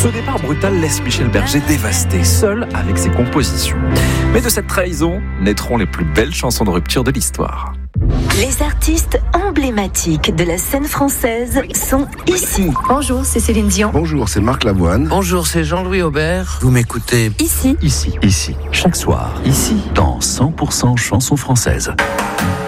Ce départ brutal laisse Michel Berger dévasté, seul avec ses compositions. Mais de cette trahison naîtront les plus belles chansons de rupture de l'histoire. Les artistes emblématiques de la scène française sont ici. Bonjour, c'est Céline Dion. Bonjour, c'est Marc Lavoine. Bonjour, c'est Jean-Louis Aubert. Vous m'écoutez Ici. Ici, chaque soir, ici, dans 100% chansons françaises.